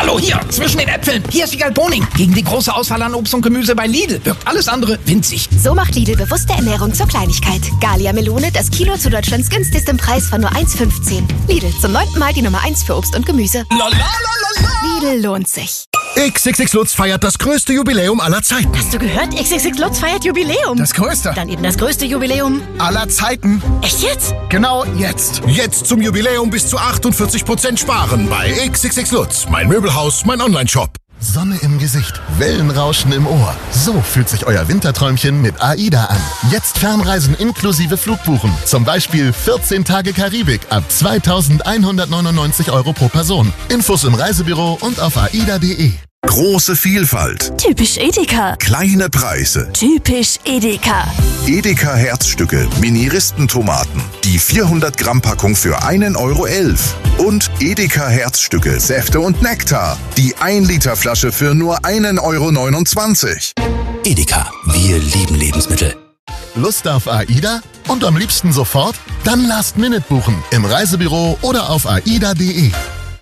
Hallo, hier, zwischen den Äpfeln. Hier ist Wiegald Boning. Gegen die große Auswahl an Obst und Gemüse bei Lidl wirkt alles andere winzig. So macht Lidl bewusste Ernährung zur Kleinigkeit. Gallia Melone, das Kilo zu Deutschlands günstigstem Preis von nur 1,15. Lidl, zum 9. Mal die Nummer 1 für Obst und Gemüse. Lidl lohnt sich. XXX Lutz feiert das größte Jubiläum aller Zeiten. Hast du gehört? XXX Lutz feiert Jubiläum. Das größte. Dann eben das größte Jubiläum aller Zeiten. Echt jetzt? Genau jetzt. Jetzt zum Jubiläum bis zu 48% sparen bei XXX Lutz. Mein Möbelhaus, mein Onlineshop. Sonne im Gesicht, Wellenrauschen im Ohr. So fühlt sich euer Winterträumchen mit AIDA an. Jetzt Fernreisen inklusive Flugbuchen. Zum Beispiel 14 Tage Karibik ab 2.199 € pro Person. Infos im Reisebüro und auf aida.de. Große Vielfalt. Typisch Edeka. Kleine Preise. Typisch Edeka. Edeka Herzstücke, Mini-Ristentomaten. Die 400 Gramm Packung für 1,11 €. Und Edeka Herzstücke, Säfte und Nektar. Die 1 Liter Flasche für nur 1,29 €. Edeka, wir lieben Lebensmittel. Lust auf AIDA? Und am liebsten sofort? Dann Last Minute buchen. Im Reisebüro oder auf aida.de.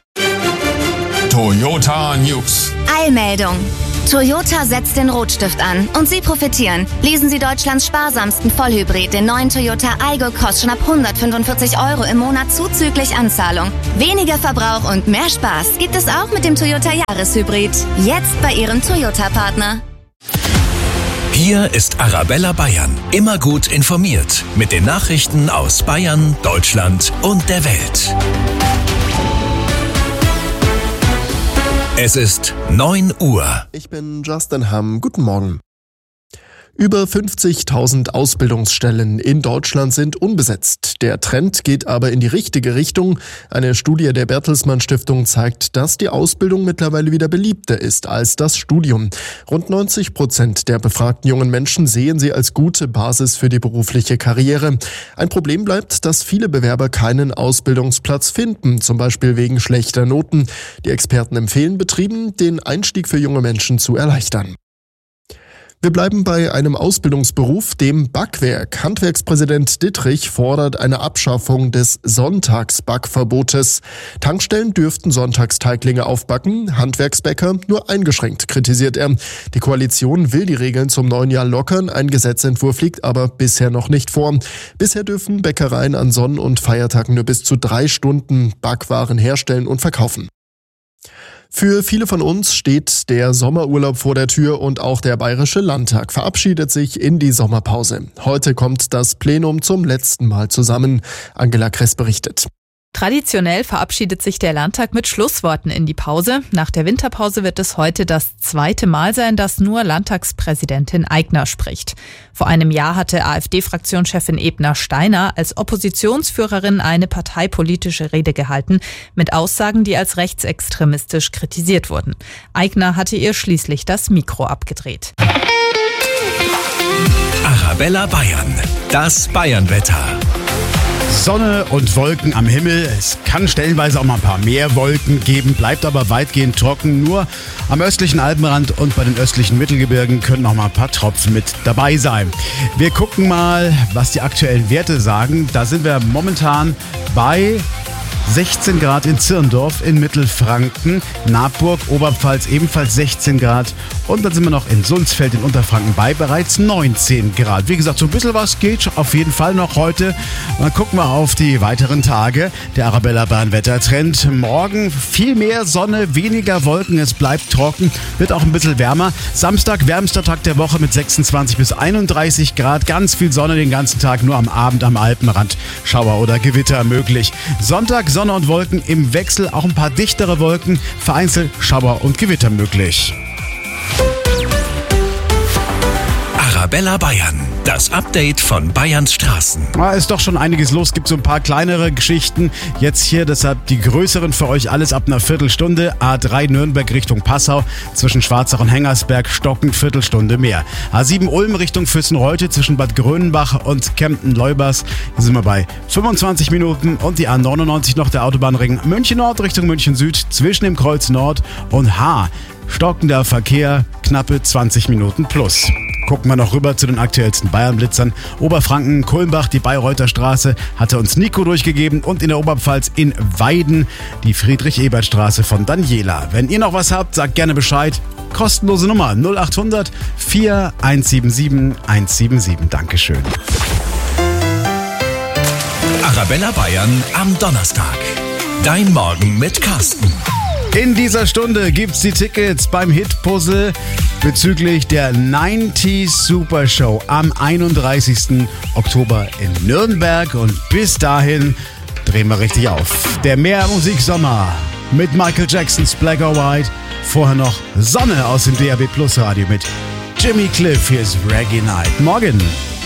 Toyota News. Eilmeldung. Toyota setzt den Rotstift an und Sie profitieren. Lesen Sie Deutschlands sparsamsten Vollhybrid, den neuen Toyota Aygo Cross, schon ab 145 € im Monat zuzüglich Anzahlung. Weniger Verbrauch und mehr Spaß gibt es auch mit dem Toyota Jahreshybrid. Jetzt bei Ihrem Toyota-Partner. Hier ist Arabella Bayern. Immer gut informiert mit den Nachrichten aus Bayern, Deutschland und der Welt. Es ist 9 Uhr. Ich bin Justin Hamm. Guten Morgen. Über 50.000 Ausbildungsstellen in Deutschland sind unbesetzt. Der Trend geht aber in die richtige Richtung. Eine Studie der Bertelsmann Stiftung zeigt, dass die Ausbildung mittlerweile wieder beliebter ist als das Studium. Rund 90% der befragten jungen Menschen sehen sie als gute Basis für die berufliche Karriere. Ein Problem bleibt, dass viele Bewerber keinen Ausbildungsplatz finden, zum Beispiel wegen schlechter Noten. Die Experten empfehlen Betrieben, den Einstieg für junge Menschen zu erleichtern. Wir bleiben bei einem Ausbildungsberuf, dem Backwerk. Handwerkspräsident Dittrich fordert eine Abschaffung des Sonntagsbackverbotes. Tankstellen dürften Sonntagsteiglinge aufbacken, Handwerksbäcker nur eingeschränkt, kritisiert er. Die Koalition will die Regeln zum neuen Jahr lockern, ein Gesetzentwurf liegt aber bisher noch nicht vor. Bisher dürfen Bäckereien an Sonn- und Feiertagen nur bis zu 3 Stunden Backwaren herstellen und verkaufen. Für viele von uns steht der Sommerurlaub vor der Tür und auch der Bayerische Landtag verabschiedet sich in die Sommerpause. Heute kommt das Plenum zum letzten Mal zusammen. Angela Kress berichtet. Traditionell verabschiedet sich der Landtag mit Schlussworten in die Pause. Nach der Winterpause wird es heute das 2. Mal sein, dass nur Landtagspräsidentin Aigner spricht. Vor einem Jahr hatte AfD-Fraktionschefin Ebner-Steiner als Oppositionsführerin eine parteipolitische Rede gehalten, mit Aussagen, die als rechtsextremistisch kritisiert wurden. Aigner hatte ihr schließlich das Mikro abgedreht. Arabella Bayern, das Bayernwetter. Sonne und Wolken am Himmel. Es kann stellenweise auch mal ein paar mehr Wolken geben, bleibt aber weitgehend trocken. Nur am östlichen Alpenrand und bei den östlichen Mittelgebirgen können noch mal ein paar Tropfen mit dabei sein. Wir gucken mal, was die aktuellen Werte sagen. Da sind wir momentan bei 16 Grad in Zirndorf in Mittelfranken, Nabburg, Oberpfalz ebenfalls 16 Grad und dann sind wir noch in Sulzfeld in Unterfranken bei bereits 19 Grad. Wie gesagt, so ein bisschen was geht auf jeden Fall noch heute. Und dann gucken wir auf die weiteren Tage. Der Arabella Bayern Wettertrend. Morgen viel mehr Sonne, weniger Wolken, es bleibt trocken, wird auch ein bisschen wärmer. Samstag, wärmster Tag der Woche mit 26 bis 31 Grad. Ganz viel Sonne den ganzen Tag, nur am Abend am Alpenrand Schauer oder Gewitter möglich. Sonntag, Sonne und Wolken im Wechsel, auch ein paar dichtere Wolken, vereinzelt Schauer und Gewitter möglich. Arabella Bayern, das Update von Bayerns Straßen. Ist doch schon einiges los, gibt so ein paar kleinere Geschichten. Jetzt hier deshalb die größeren für euch, alles ab einer Viertelstunde. A3 Nürnberg Richtung Passau, zwischen Schwarzach und Hengersberg stockend Viertelstunde mehr. A7 Ulm Richtung Füssenreute, zwischen Bad Grönenbach und Kempten-Leubers. Hier sind wir bei 25 Minuten. Und die A99 noch der Autobahnring München Nord Richtung München Süd, zwischen dem Kreuz Nord und Haar. Stockender Verkehr, knappe 20 Minuten plus. Gucken wir noch rüber zu den aktuellsten Bayern-Blitzern. Oberfranken, Kulmbach, die Bayreuther Straße hatte uns Nico durchgegeben und in der Oberpfalz in Weiden die Friedrich-Ebert-Straße von Daniela. Wenn ihr noch was habt, sagt gerne Bescheid. Kostenlose Nummer 0800 4177 177. Dankeschön. Arabella Bayern am Donnerstag. Dein Morgen mit Carsten. In dieser Stunde gibt's die Tickets beim Hit-Puzzle bezüglich der 90s Super Show am 31. Oktober in Nürnberg. Und bis dahin drehen wir richtig auf. Der Mehrmusiksommer mit Michael Jacksons Black or White. Vorher noch Sonne aus dem DAB Plus Radio mit Jimmy Cliff. Hier ist Reggae Night. Morgen.